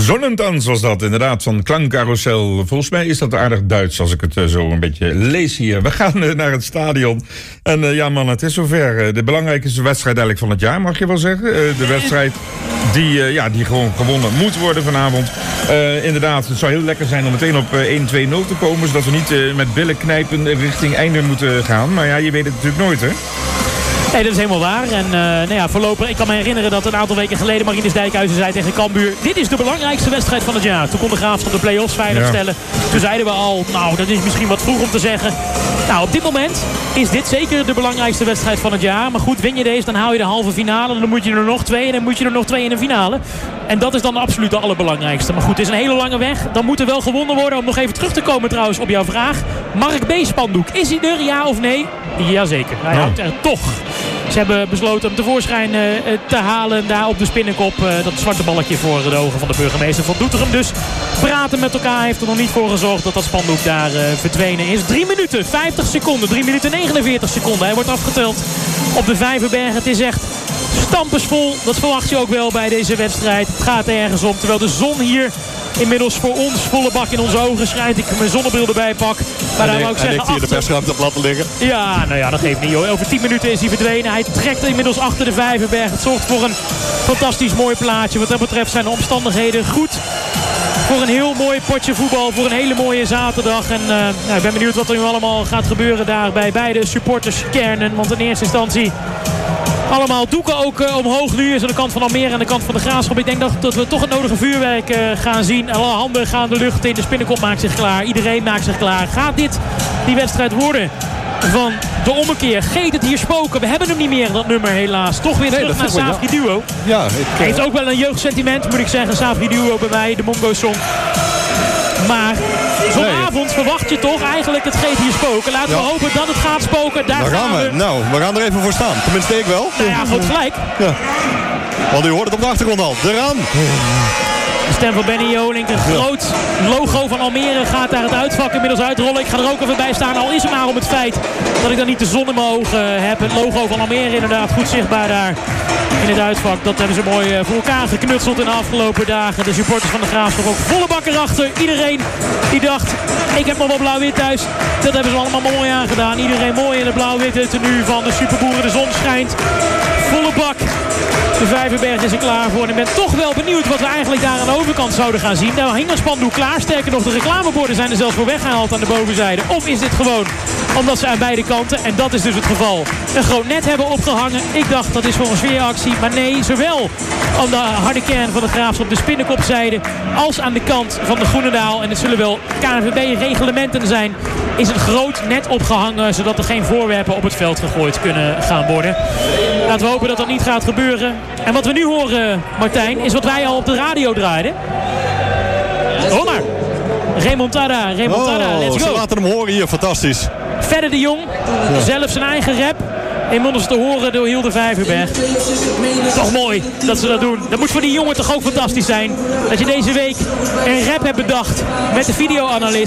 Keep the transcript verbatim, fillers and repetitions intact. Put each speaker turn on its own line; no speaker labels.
Zonnentans was dat inderdaad, van Klankcarousel. Volgens mij is dat aardig Duits als ik het uh, zo een beetje lees hier. We gaan uh, naar het stadion. En uh, ja man, het is zover. Uh, de belangrijkste wedstrijd eigenlijk van het jaar, mag je wel zeggen. Uh, de wedstrijd die, uh, ja, die gewoon gewonnen moet worden vanavond. Uh, inderdaad, het zou heel lekker zijn om meteen op uh, één twee nul te komen. Zodat we niet uh, met billen knijpen richting einde moeten gaan. Maar ja, je weet het natuurlijk nooit, hè.
Nee, dat is helemaal waar. En uh, nou ja, voorlopig, ik kan me herinneren dat een aantal weken geleden Marinus Dijkhuizen zei tegen Cambuur: dit is de belangrijkste wedstrijd van het jaar. Toen kon de Graafschap de play-offs veiligstellen. Ja. Toen zeiden we al, nou, dat is misschien wat vroeg om te zeggen. Nou, op dit moment is dit zeker de belangrijkste wedstrijd van het jaar. Maar goed, win je deze, dan haal je de halve finale. En dan moet je er nog twee en dan moet je er nog twee in de finale. En dat is dan absoluut de allerbelangrijkste. Maar goed, het is een hele lange weg. Dan moet er wel gewonnen worden. Om nog even terug te komen trouwens op jouw vraag. Mark B. spandoek, is hij er, ja of nee? Jazeker, hij houdt er toch. Ze hebben besloten hem tevoorschijn uh, te halen daar op de spinnenkop. Uh, dat zwarte balletje voor de ogen van de burgemeester van Doetinchem. Dus praten met elkaar heeft er nog niet voor gezorgd dat dat spandoek daar uh, verdwenen is. drie minuten, vijftig seconden, drie minuten negenenveertig seconden. Hij wordt afgeteld op de Vijverberg. Het is echt stampensvol. Dat verwacht je ook wel bij deze wedstrijd. Het gaat ergens om. Terwijl de zon hier inmiddels voor ons volle bak in onze ogen schijnt. Ik mijn zonnebril erbij pak. Maar dan wou ik zeggen,
ligt hier de persruimte op laten liggen.
Ja, nou ja, dat geeft niet joh. Over tien minuten is hij verdwenen. Hij trekt inmiddels achter de Vijverberg. Het zorgt voor een fantastisch mooi plaatje. Wat dat betreft zijn de omstandigheden goed. Voor een heel mooi potje voetbal. Voor een hele mooie zaterdag. En uh, nou, ik ben benieuwd wat er nu allemaal gaat gebeuren daar bij beide supporterskernen. Want in eerste instantie allemaal doeken ook uh, omhoog nu. Is aan de kant van Almere en de kant van de Graafschap. Ik denk dat, dat we toch het nodige vuurwerk uh, gaan zien. Alle handen gaan de lucht in. De spinnenkop maakt zich klaar. Iedereen maakt zich klaar. Gaat dit die wedstrijd worden van de ommekeer? Geet het hier spoken? We hebben hem niet meer, dat nummer helaas. Toch weer terug nee, naar Safri Duo.
Ja, ik, uh...
heeft ook wel een jeugdsentiment, moet ik zeggen. Safri Duo bij mij, de Mongo Song. Maar zo'n nee. avond verwacht je toch eigenlijk het geet hier spoken. Laten ja. we hopen dat het gaat spoken. Daar, Daar gaan, gaan we. we.
Nou, we gaan er even voor staan. Tenminste, ik wel.
Nou ja, goed gelijk.
Ja. Want u hoort het op de achtergrond al. Eraan.
De stem van Benny Jolink. Een groot logo van Almere gaat daar het uitvak inmiddels uitrollen. Ik ga er ook even bij staan. Al is het maar om het feit dat ik dan niet de zon in mijn ogen heb. Het logo van Almere inderdaad goed zichtbaar daar in het uitvak. Dat hebben ze mooi voor elkaar geknutseld in de afgelopen dagen. De supporters van de Graafschap ook volle bak erachter. Iedereen die dacht, ik heb nog wel blauw-wit thuis. Dat hebben ze allemaal mooi aangedaan. Iedereen mooi in het blauw-witte tenue van de Superboeren. De zon schijnt. Volle bak. De Vijverberg is er klaar voor. En ik ben toch wel benieuwd wat we eigenlijk daar aan de overkant zouden gaan zien. Nou hing een spandoek klaar. Sterker nog, de reclameborden zijn er zelfs voor weggehaald aan de bovenzijde. Of is dit gewoon omdat ze aan beide kanten, en dat is dus het geval, een groot net hebben opgehangen. Ik dacht dat is voor een sfeeractie. Maar nee, zowel aan de harde kern van de Graafschap, de spinnenkopzijde, als aan de kant van de Groenendaal. En het zullen wel K N V B-reglementen zijn. Is een groot net opgehangen, zodat er geen voorwerpen op het veld gegooid kunnen gaan worden. Laten we hopen dat dat niet gaat gebeuren. En wat we nu horen, Martijn, is wat wij al op de radio draaiden. Hoor maar. Remontada, Remontada,
oh,
let's go.
Ze laten hem horen hier, fantastisch.
Verder de Jong, ja. zelf zijn eigen rap. Inmiddels te horen door Hilde Vijverberg. Toch mooi dat ze dat doen. Dat moet voor die jongen toch ook fantastisch zijn. Dat je deze week een rap hebt bedacht met de videoanalist.